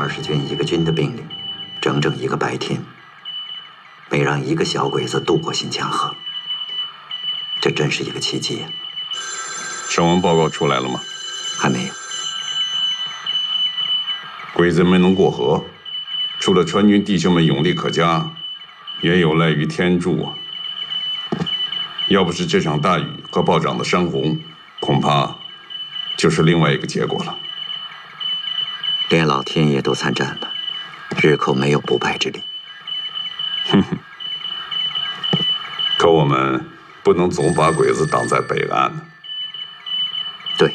20军一个军的兵力，整整一个白天，没让一个小鬼子渡过新墙河。这真是一个奇迹呀！ 伤亡报告出来了吗？ 还没有。 鬼子没能过河，除了川军弟兄们勇力可嘉，也有赖于天助啊。要不是这场大雨和暴涨的山洪，恐怕就是另外一个结果了。 连老天爷都参战了，日寇没有不败之力。 哼哼。可我们不能总把鬼子挡在北岸呢。 对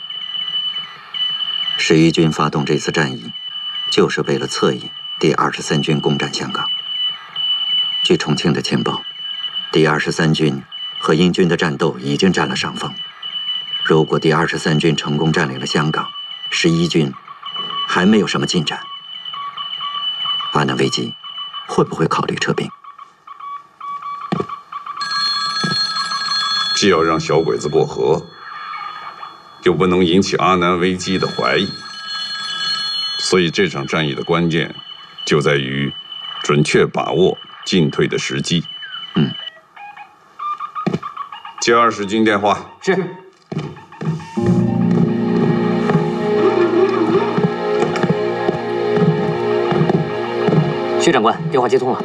，11军发动这次战役，就是为了策应第23军攻占香港。据重庆的情报，第23军和英军的战斗已经占了上风。如果第23军成功占领了香港，11军还没有什么进展，阿南危机会不会考虑撤兵？ 既要让小鬼子过河，又不能引起阿南危机的怀疑，所以这场战役的关键就在于准确把握进退的时机。接20军电话。 是。薛长官，电话接通了。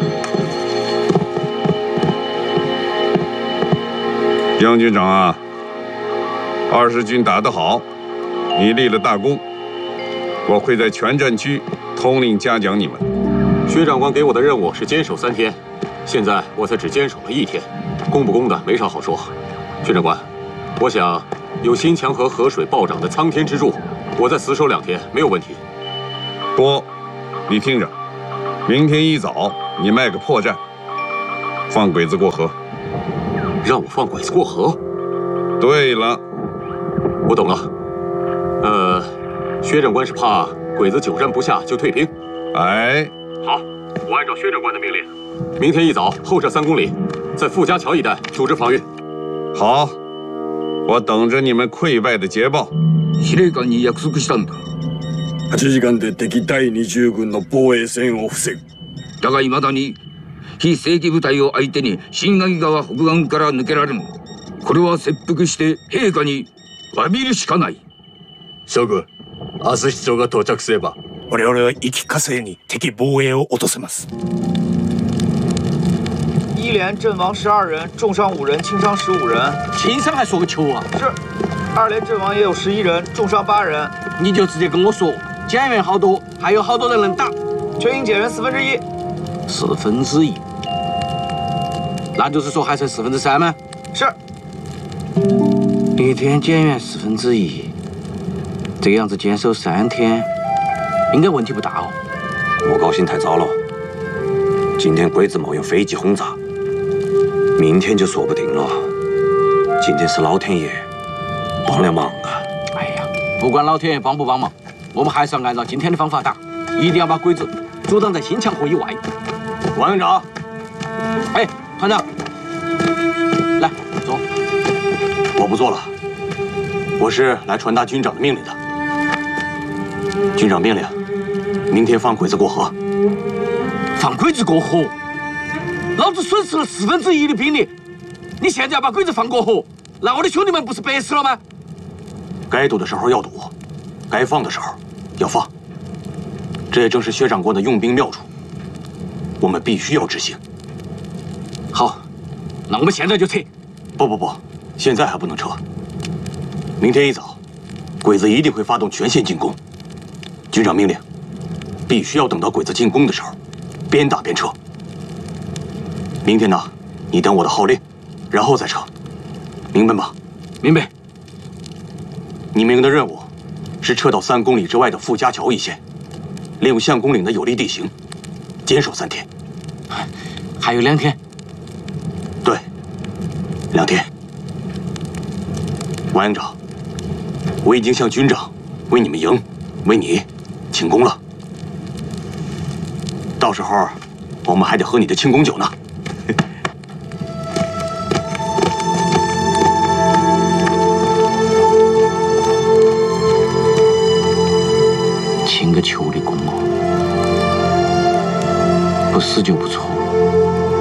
杨军长啊，20军打得好，你立了大功，我会在全战区统领嘉奖你们。 薛长官给我的任务是坚守3天，现在我才只坚守了1天，攻不攻的没啥好说。薛长官，我想有新墙河河水暴涨的苍天之助，我再死守2天没有问题。 不，你听着，明天一早你卖个破绽，放鬼子过河。 让我放鬼子过河？ 对了， 我懂了。薛长官是怕鬼子久战不下就退兵。 哎， 好，我按照薛长官的命令，明天一早后撤3公里，在傅家桥一带组织防御。 好，我等着你们溃败的捷报。 司令官に約束したんだ。 8時間で敵第20軍の防衛線を防ぐ。 だが未だに非正規部隊を相手に新薙川北岸から抜けられぬ。これは切腹して陛下に詫びるしかない。 将軍、明日市長が到着すれば、我々は一気呵成に敵防衛を落とせます。 1连阵亡12人，重伤5人，轻伤15人。 轻伤还说个球啊！ 是，2连阵亡也有11人，重伤8人。 你就直接跟我说，减员好多，还有好多人能打。 全营减员1/4。 1/4，那就是说还剩3/4吗？ 是。 1天减员1/4，这个样子坚守3天，应该问题不大哦。 莫高兴太早了，今天鬼子冒用飞机轰炸，明天就说不定了。今天是老天爷帮了忙啊！ 哎呀，不管老天爷帮不帮忙，我们还是要按照今天的方法打，一定要把鬼子阻挡在新墙河以外。 王营长， 哎，团长，来坐。 我不做了，我是来传达军长的命令的。军长命令，明天放鬼子过河。 放鬼子过河？老子损失了1/4的兵力，你现在要把鬼子放过河，那我的兄弟们不是白死了吗？ 该堵的时候要堵，该放的时候要放。这也正是薛长官的用兵妙处，我们必须要执行。 好，那我们现在就撤。 不，现在还不能撤。明天一早，鬼子一定会发动全线进攻。军长命令，必须要等到鬼子进攻的时候，边打边撤。明天呢，你等我的号令，然后再撤，明白吗？ 明白。 你们的任务是撤到3公里之外的傅家桥一线，利用相公岭的有利地形，坚守3天。 还有2天。 对，2天。王营长，我已经向军长为你们营、为你请功了。到时候我们还得喝你的庆功酒呢。 请个求的功哦，不死就不错了。